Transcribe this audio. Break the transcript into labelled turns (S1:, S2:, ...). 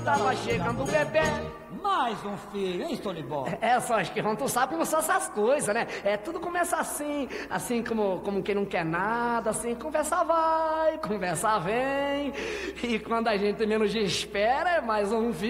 S1: Tava chegando o bebê.
S2: Mais um filho, hein, Stoneball?
S1: Só acho que tu sabe como são essas coisas, né? Tudo começa assim como quem não quer nada, assim, conversa vai, conversa vem. E quando a gente menos espera, é mais um filho.